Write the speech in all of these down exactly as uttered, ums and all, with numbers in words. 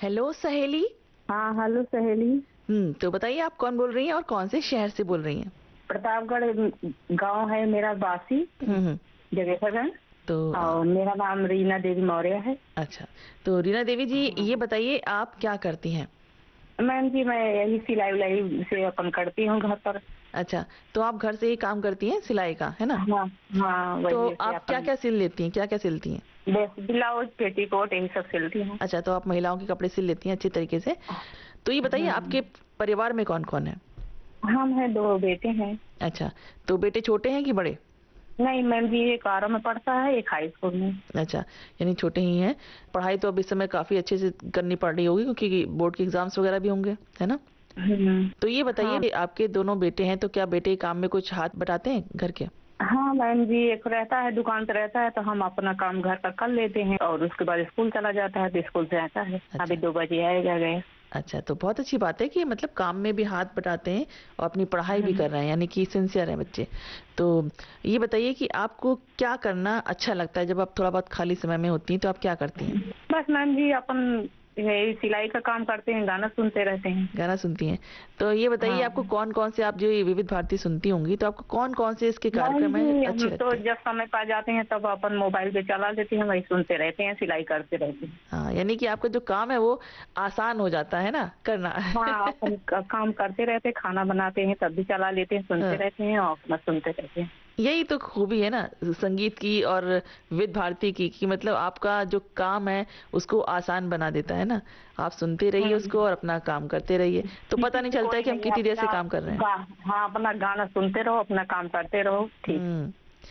Hello सहेली। हाँ, hello सहेली। हम्म तो बताइए आप कौन बोल रही हैं और कौन से शहर से बोल रही हैं? प्रतापगढ़ गांव है मेरा, बासी हम्म हम्म। जगेसरगंज। तो आ, और मेरा नाम रीना देवी मौर्य है। अच्छा, तो रीना देवी जी ये हाँ बताइए आप क्या करती हैं? मैम जी, मैं यही सिलाई उलाई से अपन करती हूँ घर पर। अच्छा, तो आप घर से ही काम करती हैं सिलाई का, है ना? हाँ हाँ, तो वही से आप क्या अपन क्या सिल लेती हैं, क्या क्या सिलती हैं? बस ब्लाउज पेटीकोट यही सब सिलती हूँ। अच्छा, तो आप महिलाओं के कपड़े सिल लेती हैं अच्छी तरीके से। तो ये बताइए हम्म, आपके परिवार में कौन कौन है? हम हैं, दो बेटे हैं। अच्छा, तो बेटे छोटे हैं कि बड़े? नहीं मैम जी, एक आरा में पढ़ता है, एक हाई स्कूल में। अच्छा, यानी छोटे ही हैं। पढ़ाई तो अब इस समय काफी अच्छे से करनी पड़ रही होगी क्योंकि बोर्ड के एग्जाम्स वगैरह भी होंगे, है ना? हम्म, तो ये बताइए हाँ कि आपके दोनों बेटे हैं तो क्या बेटे काम में कुछ हाथ बटाते हैं घर के? हाँ मैम जी, एक रहता है दुकान पे रहता है, तो हम अपना काम घर का कर लेते हैं, और उसके बाद स्कूल चला जाता है तो स्कूल से आता है। अभी अच्छा। दो बजे आएगा गए। अच्छा, तो बहुत अच्छी बात है कि मतलब काम में भी हाथ बटाते हैं और अपनी पढ़ाई भी हम्म, कर रहे हैं, यानी कि सिंसियर है बच्चे। तो ये बताइए कि आपको क्या करना अच्छा लगता है जब आप थोड़ा बहुत खाली समय में होती हैं, तो आप क्या करती हैं? बस मैम जी, अपन यही सिलाई का काम करते हैं, गाना सुनते रहते हैं। गाना सुनती हैं? तो ये बताइए हाँ आपको कौन कौन से, आप जो ये विविध भारती सुनती होंगी तो आपको कौन कौन से इसके मैम कार्यक्रम है जी, अच्छे हम तो लगते हैं? जब समय पा जाते हैं तब अपन मोबाइल पे चला लेते हैं, वही सुनते रहते हैं, सिलाई करते रहते हैं। हाँ, यानी कि आपका जो काम है वो आसान हो जाता है ना करना। हाँ, अपन का- काम करते रहते हैं, खाना बनाते हैं तब भी चला लेते हैं, सुनते हाँ, रहते हैं और अपना सुनते रहते हैं। यही तो खूबी है ना संगीत की और विविध भारती की कि मतलब आपका जो काम है उसको आसान बना देता है ना। आप सुनते रहिए हम्म, उसको और अपना काम करते रहिए, तो पता किसी नहीं से चलता है कोई कि हम नहीं है, कितनी देर से अपना काम कर रहे हैं। गा, हाँ, अपना गाना सुनते रहो, अपना काम करते रहो, ठीक। हम्म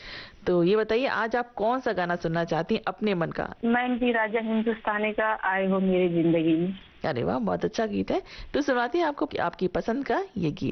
तो ये बताइए आज आप कौन सा गाना सुनना चाहती हैं अपने मन का? मैम जी, राजा हिंदुस्तानी का आए हो मेरी जिंदगी में। अरे वाह, बहुत अच्छा गीत है। तो सुनाती हैं आपको आपकी पसंद का ये गीत।